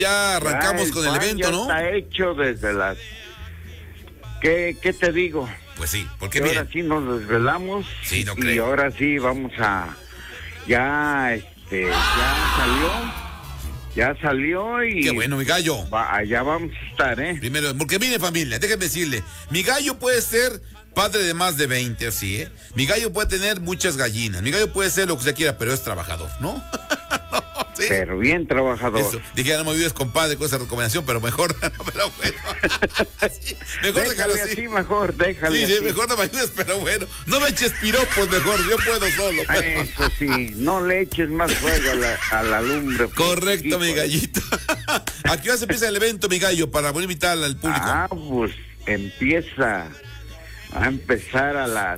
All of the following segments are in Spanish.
Ya arrancamos con el evento, ya ¿no? Está hecho desde las... ¿Qué te digo? Pues sí, porque ahora sí nos desvelamos. Sí, no y creo. ahora sí vamos a... Ya salió y... Qué bueno, mi gallo. Allá vamos a estar, ¿eh? Primero, porque mire, familia, déjenme decirle, mi gallo puede ser padre de más de 20, así, ¿eh? Mi gallo puede tener muchas gallinas, mi gallo puede ser lo que usted quiera, pero es trabajador, ¿no? ¿Sí? Pero bien trabajador. Eso. Dije, ya no me vives, compadre, con esa recomendación, pero mejor, pero bueno. Sí, mejor déjalo así. Mejor déjalo sí, así. Sí, mejor no me ayudes, pero bueno. No me eches piropos, mejor, yo puedo solo. Pero... Eso sí, no le eches más fuego a la lumbre. Correcto, mi gallito. ¿A qué hora se empieza el evento, mi gallo, para poder invitar al público? Pues va a empezar a las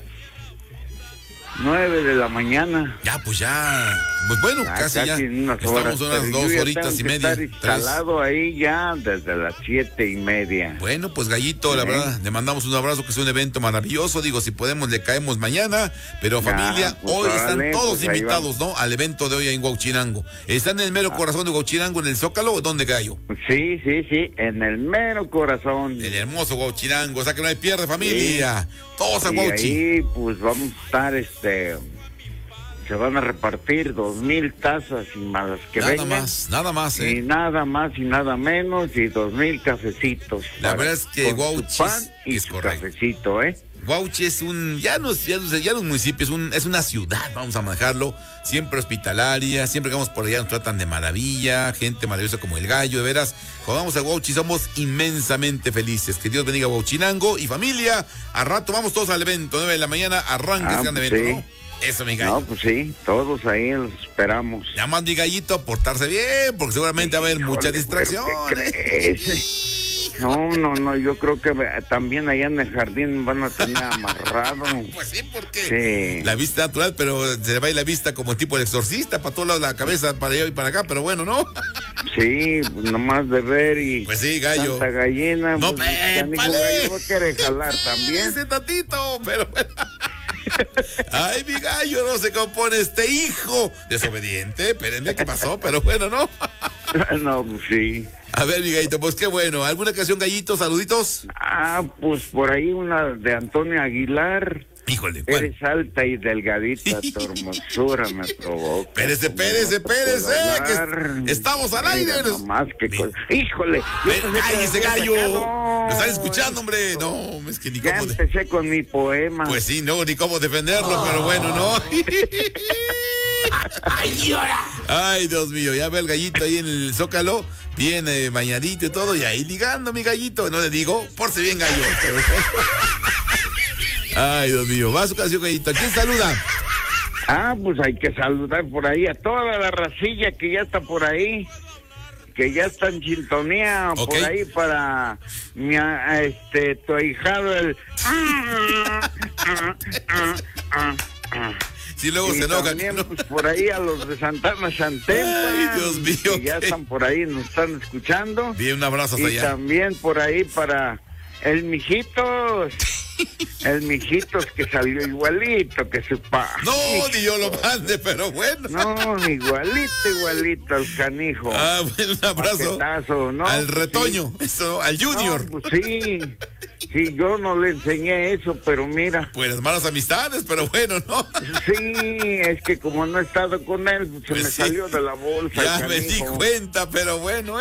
9 de la mañana. Ya, pues ya. Pues bueno, casi ya. Estamos unas 2 horitas y media. Estar instalado ahí ya desde las 7:30. Bueno, pues gallito, la verdad, le mandamos un abrazo, que es un evento maravilloso. Digo, si podemos le caemos mañana. Pero familia, pues, hoy están todos pues, invitados, ¿no? Al evento de hoy en Huauchinango. ¿Están en el mero corazón de Huauchinango, en el Zócalo, o dónde, gallo? Sí, en el mero corazón. El hermoso Huauchinango, o sea que no hay pierde, familia. Sí. Todos a Huauchi. Y ahí, pues vamos a estar, se van a repartir 2,000 tazas y más que vengan. Nada más, Y nada más y nada menos, y 2,000 cafecitos. La verdad es que Huauchi es correcto. Cafecito, Huauchi es ya no es municipio, es una ciudad, vamos a manejarlo, siempre hospitalaria, siempre que vamos por allá nos tratan de maravilla, gente maravillosa como el gallo, de veras. Cuando vamos a Huauchi somos inmensamente felices. Que Dios bendiga a Huauchinango y familia. A rato vamos todos al evento, 9 de la mañana, arranca ese gran evento, sí. ¿no? Eso, mi gallo. No, pues sí, todos ahí los esperamos. Ya más, mi gallito, a portarse bien, porque seguramente va a haber muchas distracciones. No, yo creo que también allá en el jardín van a tener amarrado. Pues sí, porque la vista natural, pero se le va a ir la vista como tipo el exorcista, para todos lados la cabeza, para allá y para acá, pero bueno, ¿no? Sí, nomás de ver y... Pues sí, gallo. Tanta gallina. No, pues, gallo va a querer jalar también. Ese tantito, pero bueno. Ay, mi gallo, no se compone este hijo desobediente. Espérenme, ¿qué pasó? Pero bueno, ¿no? No, pues sí. A ver, mi gallito, pues qué bueno. ¿Alguna canción, gallito? ¿Saluditos? Pues por ahí una de Antonio Aguilar. Híjole, ¿cuál? Eres alta y delgadita, tu hermosura me provoca. Espérese, que estamos al aire. Más que híjole. ¡Ay, ese gallo! ¿Lo están escuchando, hombre? No, es que ni ya cómo... empecé con mi poema. Pues sí, no, ni cómo defenderlo, pero bueno, ¿no? Ay, Dios mío, ya ve el gallito ahí en el Zócalo, bien bañadito y todo, y ahí ligando, mi gallito. No le digo, porse bien, gallo. Ay, Dios mío, va su canción, gallito. ¿A quién saluda? Pues hay que saludar por ahí a toda la racilla que ya está por ahí, que ya está en sintonía, okay. Por ahí para mi tu ahijado el... Sí, luego y se enoja. También, ¿no? Pues por ahí a los de Santana Santempa. Ay, Dios mío. Que ya están por ahí, nos están escuchando. Bien, un abrazo hasta allá. Y también por ahí para el Mijitos. El Mijitos que salió igualito que su pa. No, ni yo lo mande, pero bueno. No, igualito al canijo. Bueno, un abrazo. Paquetazo, ¿no? Al retoño, sí. Eso, al Junior. No, pues sí. Sí, yo no le enseñé eso, pero mira. Pues las malas amistades, pero bueno, ¿no? Sí, es que como no he estado con él, se me salió de la bolsa. Ya me di cuenta, pero bueno.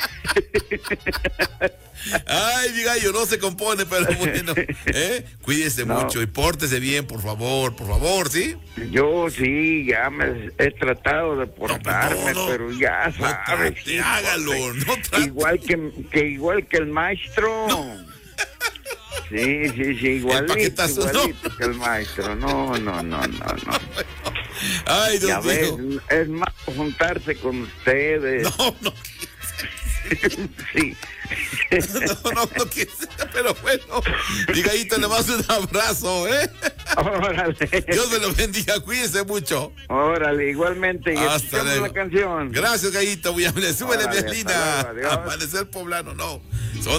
Ay, mi gallo, no se compone, pero bueno. Cuídese mucho y pórtese bien, por favor, ¿sí? Yo sí, ya me he tratado de portarme, pero ya sabes. Hágalo, no trate. Igual que el maestro. No. Sí, igualito que el maestro. No. Ay, Dios ya mío. Ves, es más juntarse con ustedes. No. Sí. No quisiera, pero bueno. Mi gallito, le mando un abrazo, Órale. Dios me lo bendiga, cuídese mucho. Órale, igualmente. Y hasta luego. La canción. Gracias, gallito, súbele, Mielina. Amanecer poblano, no.